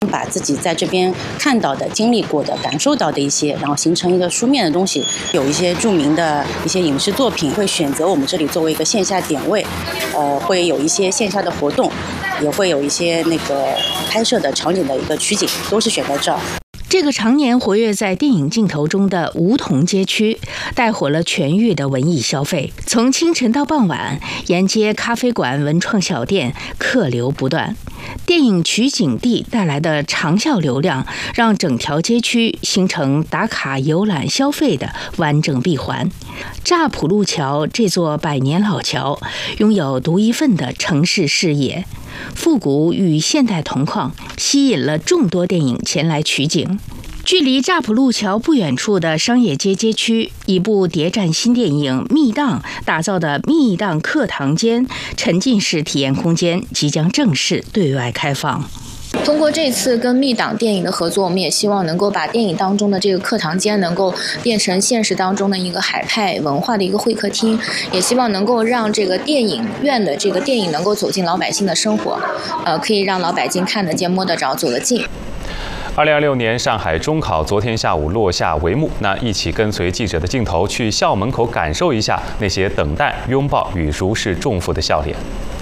把自己在这边看到的、经历过的、感受到的一些，然后形成一个书面的东西。有一些著名的一些影视作品会选择我们这里作为一个线下点位，会有一些线下的活动，也会有一些那个拍摄的场景的一个取景，都是选在这儿。 这个常年活跃在电影镜头中的梧桐街区，带火了全域的文艺消费。从清晨到傍晚，沿街咖啡馆、文创小店客流不断。电影取景地带来的长效流量，让整条街区形成打卡游览消费的完整闭环。乍浦路桥这座100年老桥，拥有独一份的城市视野，复古与现代同框，吸引了众多电影前来取景。距离乍浦路桥不远处的商业街街区，一部谍战新电影《密档》打造的密档课堂间沉浸式体验空间即将正式对外开放。 通过这次跟密档电影的合作，我们也希望能够把电影当中的这个课堂间能够变成现实当中的一个海派文化的一个会客厅，也希望能够让这个电影院的这个电影能够走进老百姓的生活，可以让老百姓看得见、摸得着、走得近。 2026年上海中考昨天下午落下帷幕，那一起跟随记者的镜头去校门口感受一下那些等待、拥抱与如释重负的笑脸。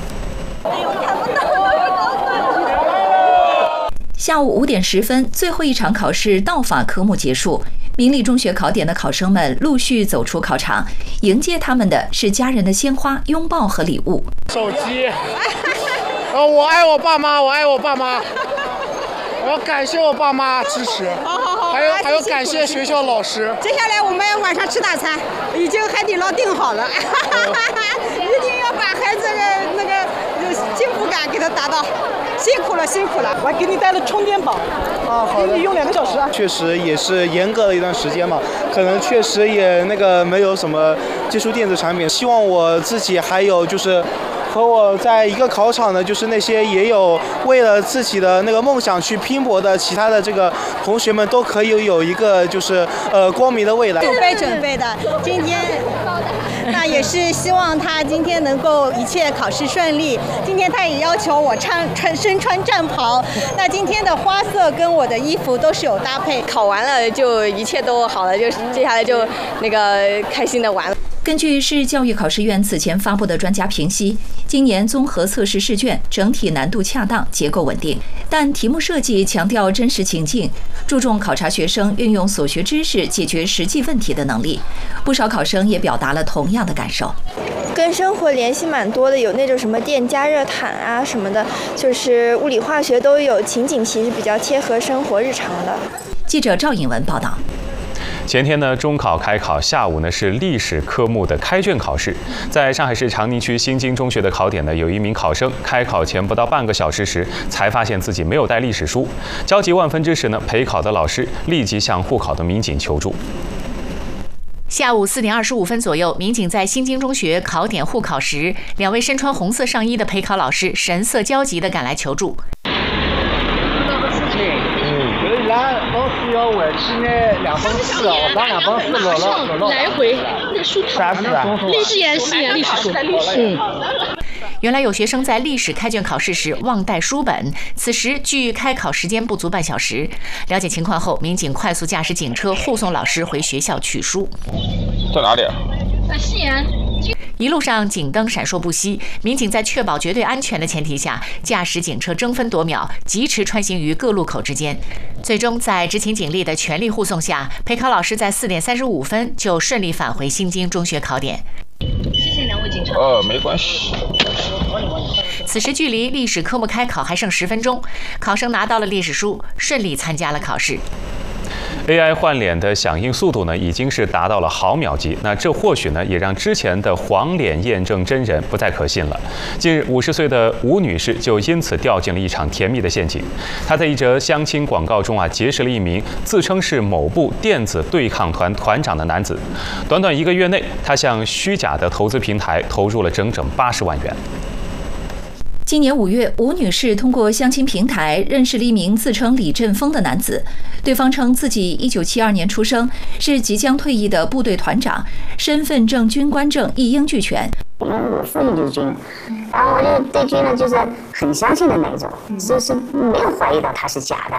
下午5点10分，最后一场考试道法科目结束，明理中学考点的考生们陆续走出考场，迎接他们的是家人的鲜花、拥抱和礼物。 手机，我爱我爸妈，我爱我爸妈。我要感谢我爸妈支持，还有感谢学校老师。 接下来我们晚上吃大餐，已经海底捞订好了，一定要把孩子的那个幸福感给他达到。辛苦了，辛苦了！我给你带了充电宝，好的，给你用2个小时啊。 确实也是严格了一段时间嘛，可能确实也没有什么接触电子产品。希望我自己还有就是和我在一个考场的，就是那些也有为了自己的那个梦想去拼搏的其他的这个同学们，都可以有一个就是光明的未来。 准备的，今天。那也是希望他今天能够一切考试顺利。今天他也要求我身穿战袍，那今天的花色跟我的衣服都是有搭配。 考完了就一切都好了，就接下来就那个开心的玩了。 根据市教育考试院此前发布的专家评析，今年综合测试试卷整体难度恰当，结构稳定，但题目设计强调真实情境，注重考察学生运用所学知识解决实际问题的能力。不少考生也表达了同样的感受， 跟生活联系蛮多的，有那种什么电加热毯啊什么的，就是物理化学都有，情景题是比较贴合生活日常的。 记者赵颖文报道。 前天呢，中考开考，下午呢是历史科目的开卷考试。在上海市长宁区新津中学的考点呢，有一名考生开考前不到半个小时时，才发现自己没有带历史书，焦急万分之时呢，陪考的老师立即向护考的民警求助。 下午4点25分左右，民警在新津中学考点护考时，2位身穿红色上衣的陪考老师神色焦急地赶来求助。 老师要回去呢，2分4哦，上2分4了。 来回那书考历史历史书。 原来有学生在历史开卷考试时忘带书本，此时距开考时间不足半小时。了解情况后，民警快速驾驶警车护送老师回学校取书。 在哪里啊？ 在西安。 一路上警灯闪烁不息，民警在确保绝对安全的前提下，驾驶警车争分夺秒，疾驰穿行于各路口之间。最终在执勤警力的全力护送下，陪考老师在4点35分就顺利返回新津中学考点。 谢谢2位警察。 没关系。 此时距离历史科目开考还剩10分钟，考生拿到了历史书，顺利参加了考试。 AI 换脸的响应速度呢，已经是达到了毫秒级。那这或许呢，也让之前的黄脸验证真人不再可信了。近日，50岁的吴女士就因此掉进了一场甜蜜的陷阱。她在一则相亲广告中结识了一名自称是某部电子对抗团团长的男子。短短1个月内，她向虚假的投资平台投入了整整80万元。 今年5月，吴女士通过相亲平台认识了一名自称李振峰的男子，对方称自己1972年出生，是即将退役的部队团长，身份证、军官证一应俱全。 因为我父亲就是军人，然后我就对军人就是很相信的那种，就是没有怀疑到他是假的。